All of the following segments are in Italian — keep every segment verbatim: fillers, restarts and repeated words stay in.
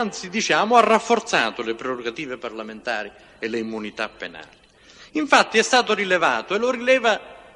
anzi diciamo ha rafforzato le prerogative parlamentari e le immunità penali. Infatti è stato rilevato, e lo rileva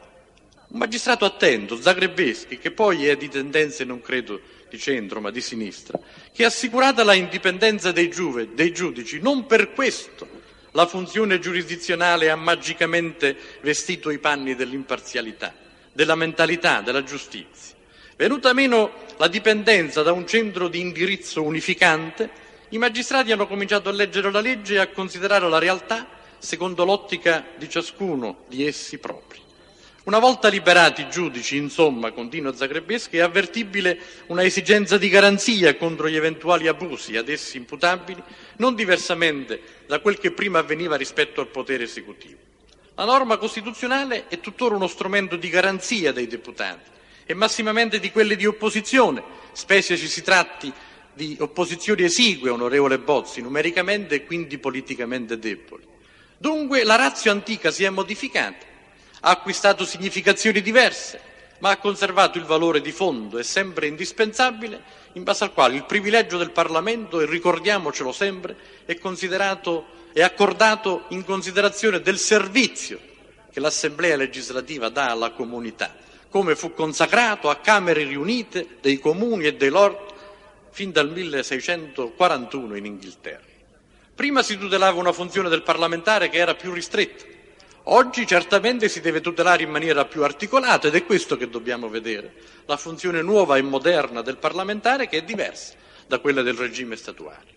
un magistrato attento, Zagrebeschi, che poi è di tendenze non credo di centro ma di sinistra, che assicurata la indipendenza dei, giuve, dei giudici, non per questo la funzione giurisdizionale ha magicamente vestito i panni dell'imparzialità, della mentalità, della giustizia. Venuta meno la dipendenza da un centro di indirizzo unificante, i magistrati hanno cominciato a leggere la legge e a considerare la realtà secondo l'ottica di ciascuno di essi propri. Una volta liberati i giudici, insomma, continua Zagrebeschi, è avvertibile una esigenza di garanzia contro gli eventuali abusi ad essi imputabili, non diversamente da quel che prima avveniva rispetto al potere esecutivo. La norma costituzionale è tuttora uno strumento di garanzia dei deputati e massimamente di quelli di opposizione, specie ci si tratti di opposizioni esigue, onorevole Bozzi, numericamente e quindi politicamente deboli. Dunque la ratio antica si è modificata, ha acquistato significazioni diverse, ma ha conservato il valore di fondo e sempre indispensabile, in base al quale il privilegio del Parlamento, e ricordiamocelo sempre, è considerato e accordato in considerazione del servizio che l'Assemblea legislativa dà alla comunità, come fu consacrato a Camere riunite dei comuni e dei lord fin dal milleseicentoquarantuno in Inghilterra. Prima si tutelava una funzione del parlamentare che era più ristretta. Oggi certamente si deve tutelare in maniera più articolata ed è questo che dobbiamo vedere, la funzione nuova e moderna del parlamentare che è diversa da quella del regime statuario.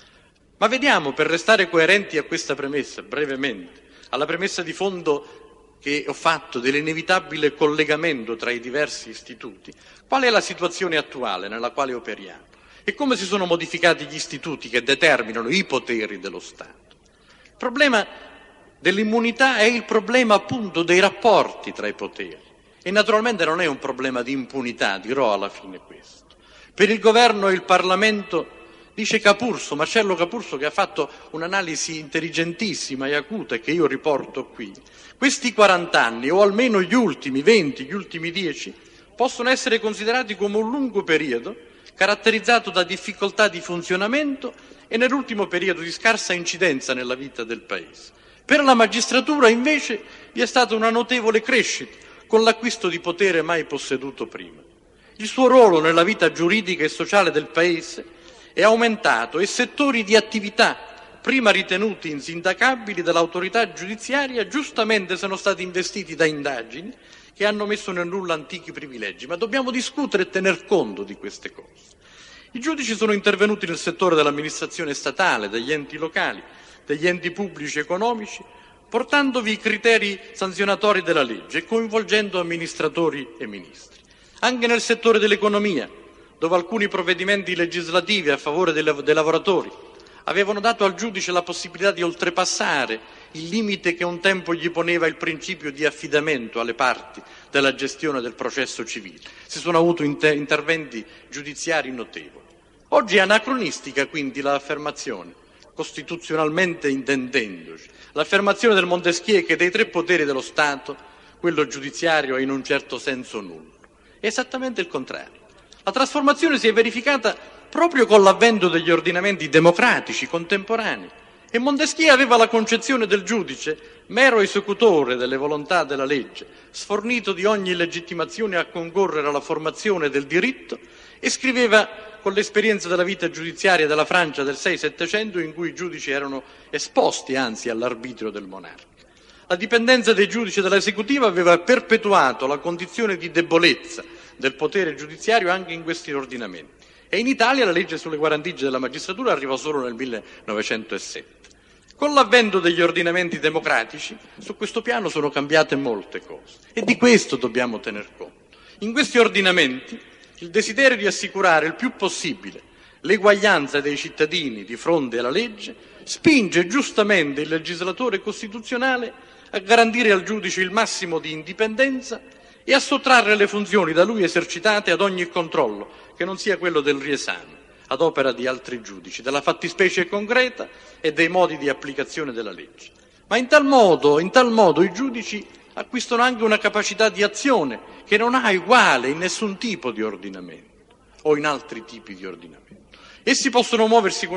Ma vediamo, per restare coerenti a questa premessa, brevemente, alla premessa di fondo che ho fatto dell'inevitabile collegamento tra i diversi istituti, qual è la situazione attuale nella quale operiamo e come si sono modificati gli istituti che determinano i poteri dello Stato. Il problema dell'immunità è il problema appunto dei rapporti tra i poteri e naturalmente non è un problema di impunità, dirò alla fine questo. Per il governo e il Parlamento, dice Capurso, Marcello Capurso, che ha fatto un'analisi intelligentissima e acuta e che io riporto qui, questi quarant'anni o almeno gli ultimi venti, gli ultimi dieci possono essere considerati come un lungo periodo caratterizzato da difficoltà di funzionamento e nell'ultimo periodo di scarsa incidenza nella vita del Paese. Per la magistratura, invece, vi è stata una notevole crescita, con l'acquisto di potere mai posseduto prima. Il suo ruolo nella vita giuridica e sociale del Paese è aumentato e settori di attività, prima ritenuti insindacabili dall'autorità giudiziaria, giustamente sono stati investiti da indagini che hanno messo nel nulla antichi privilegi. Ma dobbiamo discutere e tener conto di queste cose. I giudici sono intervenuti nel settore dell'amministrazione statale, degli enti locali, degli enti pubblici economici, portandovi i criteri sanzionatori della legge e coinvolgendo amministratori e ministri. Anche nel settore dell'economia, dove alcuni provvedimenti legislativi a favore dei, dei lavoratori avevano dato al giudice la possibilità di oltrepassare il limite che un tempo gli poneva il principio di affidamento alle parti della gestione del processo civile. Si sono avuti inter- interventi giudiziari notevoli. Oggi è anacronistica quindi l'affermazione, costituzionalmente intendendoci, l'affermazione del Montesquieu che dei tre poteri dello Stato, quello giudiziario è in un certo senso nullo. È esattamente il contrario. La trasformazione si è verificata proprio con l'avvento degli ordinamenti democratici contemporanei e Montesquieu aveva la concezione del giudice mero esecutore delle volontà della legge, sfornito di ogni legittimazione a concorrere alla formazione del diritto, e scriveva con l'esperienza della vita giudiziaria della Francia del sei settecento in cui i giudici erano esposti anzi all'arbitrio del monarca. La dipendenza dei giudici dall'esecutiva aveva perpetuato la condizione di debolezza del potere giudiziario anche in questi ordinamenti. E in Italia la legge sulle guarentigie della magistratura arrivò solo nel millenovecentosette. Con l'avvento degli ordinamenti democratici, su questo piano sono cambiate molte cose e di questo dobbiamo tener conto. In questi ordinamenti il desiderio di assicurare il più possibile l'eguaglianza dei cittadini di fronte alla legge spinge giustamente il legislatore costituzionale a garantire al giudice il massimo di indipendenza e a sottrarre le funzioni da lui esercitate ad ogni controllo che non sia quello del riesame, ad opera di altri giudici, della fattispecie concreta e dei modi di applicazione della legge. Ma in tal modo, in tal modo i giudici acquistano anche una capacità di azione che non ha uguale in nessun tipo di ordinamento o in altri tipi di ordinamento. Essi possono muoversi con